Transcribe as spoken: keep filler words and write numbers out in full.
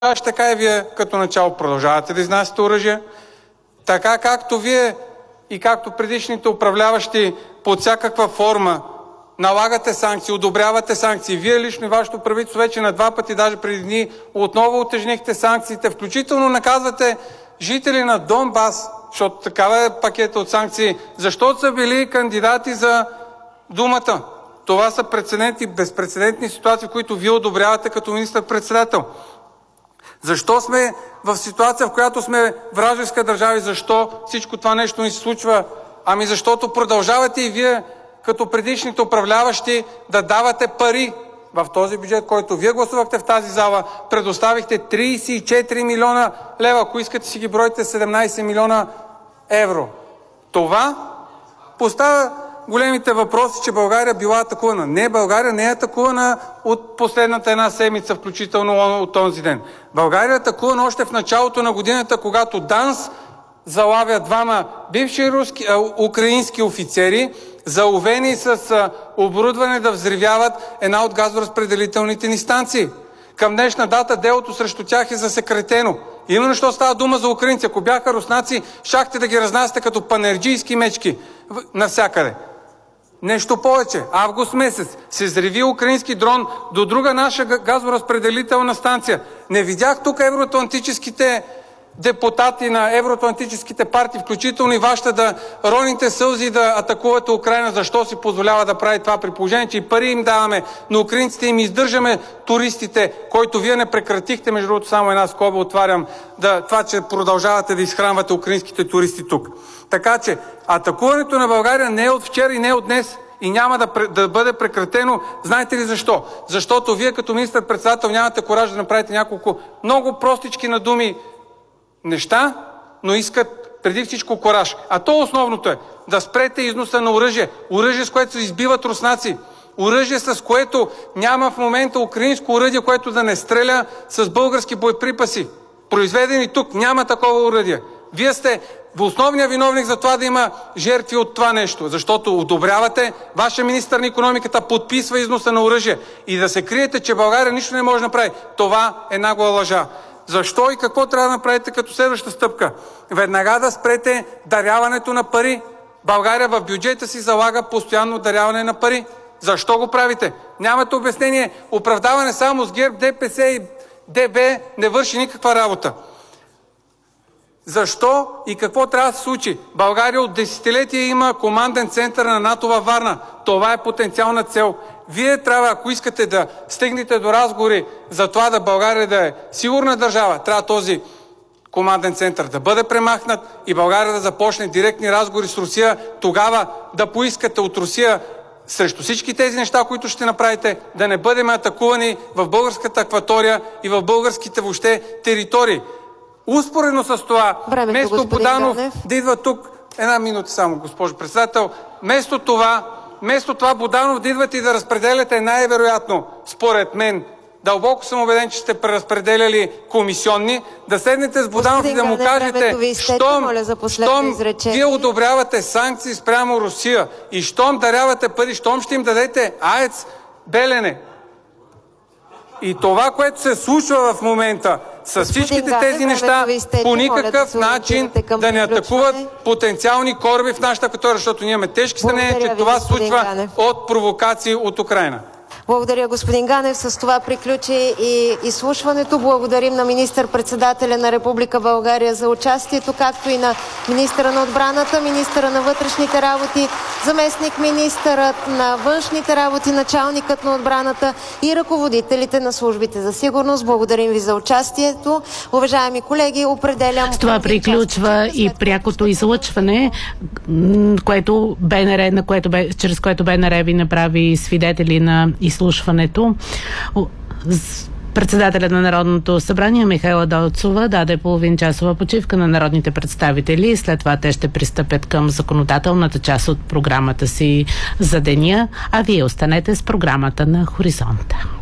така и вие като начало продължавате да изнасяте оръжие. Така както вие и както предишните управляващи под всякаква форма налагате санкции, одобрявате санкции. Вие лично и вашето правителство вече на два пъти, даже преди дни, отново утежнихте санкциите, включително наказвате жители на Донбас, защото такава е пакета от санкции, защото са били кандидати за думата. Това са прецедентни, безпрецедентни ситуации, които вие одобрявате като министър-председател. Защо сме в ситуация, в която сме вражеска държава и защо всичко това нещо ни се случва? Ами защото продължавате и вие, като предишните управляващи, да давате пари. В този бюджет, който вие гласувахте в тази зала, предоставихте трийсет и четири милиона лева. Ако искате си ги бройте, седемнайсет милиона евро. Това поставя големите въпроси, че България била атакувана. Не, България не е атакувана от последната една седмица, включително от този ден. България е атакувана още в началото на годината, когато ДАНС залавя двама бивши руски, а, украински офицери, заловени с а, оборудване да взривяват една от газоразпределителните ни станции. Към днешна дата делото срещу тях е засекретено. Именно що става дума за украинци. Ако бяха руснаци, щяхте да ги разнасяте като панерджийски мечки навсякъде. Нещо повече. Август месец се взриви украински дрон до друга наша газоразпределителна станция. Не видях тук евроатлантическите депутати на евроатлантическите партии, включително и вашата, да роните сълзи да атакувате Украйна. Защо си позволява да прави това при положение, че и пари им даваме на украинците, им издържаме туристите, който вие не прекратихте, между другото само една скоба отварям, да, това, че продължавате да изхранвате украинските туристи тук. Така че атакуването на България не е от вчера и не е от днес и няма да, да бъде прекратено. Знаете ли защо? Защото вие като министър-председател нямате кураж да направите няколко много простички на думи неща, но искат преди всичко кураж. А то основното е да спрете износа на оръжие. Оръжие, с което се избиват руснаци. Оръжие, с което няма в момента украинско оръдие, което да не стреля с български боеприпаси. Произведени тук. Няма такова оръдие. Вие сте основният виновник за това да има жертви от това нещо, защото одобрявате, вашия министър на икономиката подписва износа на оръжие и да се криете, че България нищо не може да направи. Това е нагла лъжа. Защо и какво трябва да направите като следваща стъпка? Веднага да спрете даряването на пари. България в бюджета си залага постоянно даряване на пари. Защо го правите? Нямате обяснение. Оправдаване само с ГЕРБ, ДПС и ДБ не върши никаква работа. Защо и какво трябва да се случи? България от десетилетия има команден център на НАТО във Варна. Това е потенциална цел. Вие трябва, ако искате да стигнете до разговори за това да България да е сигурна държава, трябва този команден център да бъде премахнат и България да започне директни разговори с Русия. Тогава да поискате от Русия срещу всички тези неща, които ще направите, да не бъдем атакувани в българската акватория и в българските въобще територии. Успоредно с това, Времето, вместо Буданов Ганев. да идва тук, една минута само, госпожо председател, вместо това, вместо това Буданов да идвате и да разпределяте най-вероятно, според мен, дълбоко съм убеден, че сте преразпределяли комисионни, да седнете с Буданов и да му кажете, щом, щом вие одобрявате санкции спрямо Русия и щом дарявате пари, щом ще им дадете АЕЦ Белене. И това, което се случва в момента с всичките тези неща, по никакъв начин да не атакуват потенциални кораби в нашата акватория, защото ние имаме тежки съмнения, че това се случва от провокации от Украйна. Благодаря, господин Ганев. С това приключи и изслушването. Благодарим на министър-председателя на Република България за участието, както и на министъра на отбраната, министъра на вътрешните работи, заместник министърът на външните работи, началникът на отбраната и ръководителите на службите за сигурност. Благодарим ви за участието. Уважаеми колеги, определям... С това приключва и прякото излъчване, което БНР, на което, чрез което БНР ви направи свидетели на изслушването. Председателят на Народното събрание Михаела Доцова даде половин-часова почивка на народните представители. След това те ще пристъпят към законодателната част от програмата си за деня, а вие останете с програмата на Хоризонта.